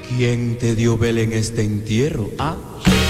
¿Quién te dio vela en este entierro? ¿Ah?